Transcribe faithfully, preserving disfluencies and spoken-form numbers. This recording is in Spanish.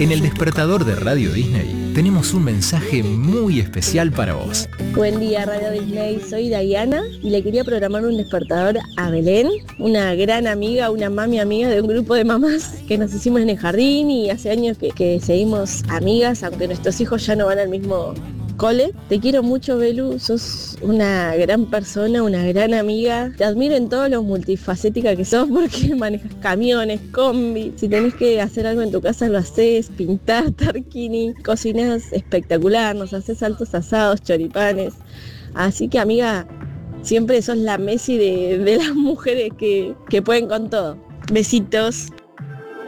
En el despertador de Radio Disney tenemos un mensaje muy especial para vos. Buen día, Radio Disney, soy Diana y le quería programar un despertador a Belén, una gran amiga, una mami amiga de un grupo de mamás que nos hicimos en el jardín y hace años que, que seguimos amigas, aunque nuestros hijos ya no van al mismo cole. Te quiero mucho, Belu, sos una gran persona, una gran amiga. Te admiro en todo lo multifacética que sos porque manejas camiones, combi. Si tenés que hacer algo en tu casa lo haces, pintás, tarquini, cocinas espectacular, nos haces altos asados, choripanes. Así que, amiga, siempre sos la Messi de, de las mujeres que, que pueden con todo. Besitos.